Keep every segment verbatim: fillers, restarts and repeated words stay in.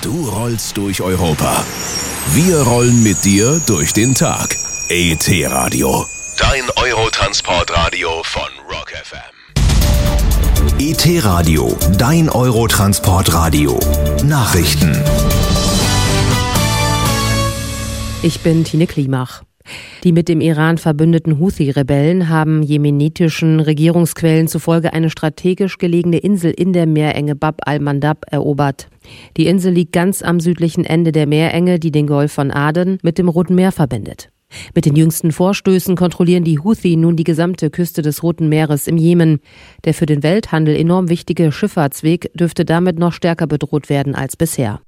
Du rollst durch Europa. Wir rollen mit dir durch den Tag. E T-Radio. Dein Eurotransportradio von Rock F M. E T-Radio. Dein Eurotransportradio. Nachrichten. Ich bin Tine Klimach. Die mit dem Iran verbündeten Houthi-Rebellen haben jemenitischen Regierungsquellen zufolge eine strategisch gelegene Insel in der Meerenge Bab al-Mandab erobert. Die Insel liegt ganz am südlichen Ende der Meerenge, die den Golf von Aden mit dem Roten Meer verbindet. Mit den jüngsten Vorstößen kontrollieren die Houthi nun die gesamte Küste des Roten Meeres im Jemen. Der für den Welthandel enorm wichtige Schifffahrtsweg dürfte damit noch stärker bedroht werden als bisher.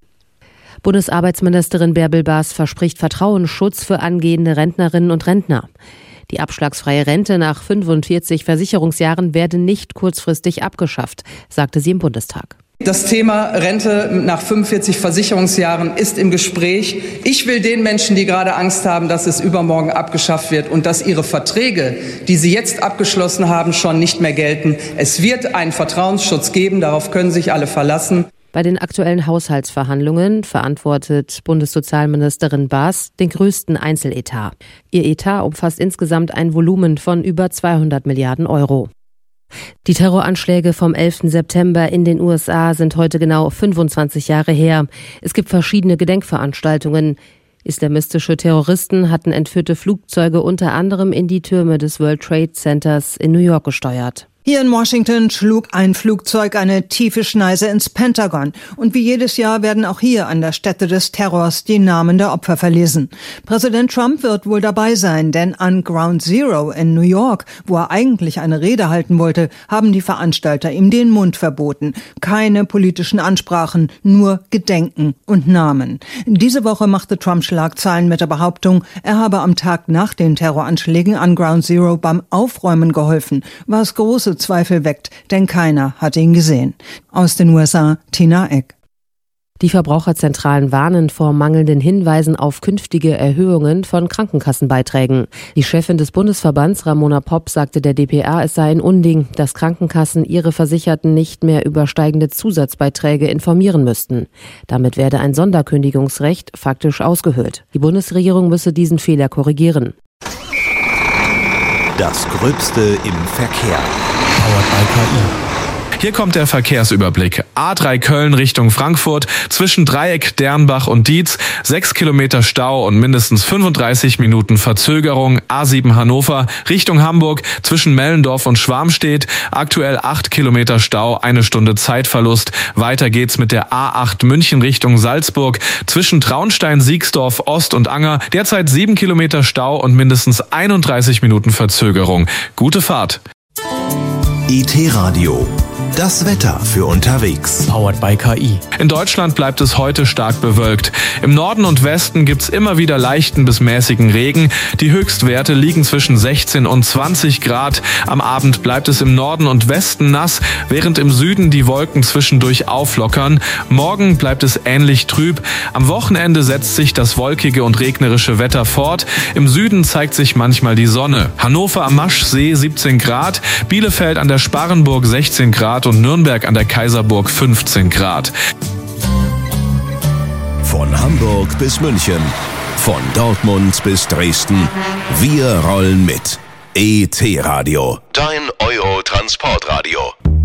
Bundesarbeitsministerin Bärbel Baas verspricht Vertrauensschutz für angehende Rentnerinnen und Rentner. Die abschlagsfreie Rente nach fünfundvierzig Versicherungsjahren werde nicht kurzfristig abgeschafft, sagte sie im Bundestag. Das Thema Rente nach fünfundvierzig Versicherungsjahren ist im Gespräch. Ich will den Menschen, die gerade Angst haben, dass es übermorgen abgeschafft wird und dass ihre Verträge, die sie jetzt abgeschlossen haben, schon nicht mehr gelten. Es wird einen Vertrauensschutz geben, darauf können sich alle verlassen. Bei den aktuellen Haushaltsverhandlungen verantwortet Bundessozialministerin Baas den größten Einzeletat. Ihr Etat umfasst insgesamt ein Volumen von über zweihundert Milliarden Euro. Die Terroranschläge vom elften September in den U S A sind heute genau fünfundzwanzig Jahre her. Es gibt verschiedene Gedenkveranstaltungen. Islamistische Terroristen hatten entführte Flugzeuge unter anderem in die Türme des World Trade Centers in New York gesteuert. Hier in Washington schlug ein Flugzeug eine tiefe Schneise ins Pentagon. Und wie jedes Jahr werden auch hier an der Stätte des Terrors die Namen der Opfer verlesen. Präsident Trump wird wohl dabei sein, denn an Ground Zero in New York, wo er eigentlich eine Rede halten wollte, haben die Veranstalter ihm den Mund verboten. Keine politischen Ansprachen, nur Gedenken und Namen. Diese Woche machte Trump Schlagzeilen mit der Behauptung, er habe am Tag nach den Terroranschlägen an Ground Zero beim Aufräumen geholfen, was große Zweifel weckt, denn keiner hat ihn gesehen. Aus den U S A, Tina Eck. Die Verbraucherzentralen warnen vor mangelnden Hinweisen auf künftige Erhöhungen von Krankenkassenbeiträgen. Die Chefin des Bundesverbands, Ramona Popp, sagte der D P A, es sei ein Unding, dass Krankenkassen ihre Versicherten nicht mehr über steigende Zusatzbeiträge informieren müssten. Damit werde ein Sonderkündigungsrecht faktisch ausgehöhlt. Die Bundesregierung müsse diesen Fehler korrigieren. Das Gröbste im Verkehr. Powered by K I. Hier kommt der Verkehrsüberblick. A drei Köln Richtung Frankfurt, zwischen Dreieck, Dernbach und Dietz, sechs Kilometer Stau und mindestens fünfunddreißig Minuten Verzögerung. A sieben Hannover Richtung Hamburg, zwischen Mellendorf und Schwarmstedt, aktuell acht Kilometer Stau, eine Stunde Zeitverlust. Weiter geht's mit der A acht München Richtung Salzburg, zwischen Traunstein, Siegsdorf, Ost und Anger, derzeit sieben Kilometer Stau und mindestens einunddreißig Minuten Verzögerung. Gute Fahrt. E T-Radio. Das Wetter für unterwegs. Powered by K I. In Deutschland bleibt es heute stark bewölkt. Im Norden und Westen gibt's immer wieder leichten bis mäßigen Regen. Die Höchstwerte liegen zwischen sechzehn und zwanzig Grad. Am Abend bleibt es im Norden und Westen nass, während im Süden die Wolken zwischendurch auflockern. Morgen bleibt es ähnlich trüb. Am Wochenende setzt sich das wolkige und regnerische Wetter fort. Im Süden zeigt sich manchmal die Sonne. Hannover am Maschsee siebzehn Grad, Bielefeld an der Sparrenburg sechzehn Grad und Nürnberg an der Kaiserburg fünfzehn Grad. Von Hamburg bis München, von Dortmund bis Dresden, wir rollen mit. E T-Radio, dein Eurotransportradio.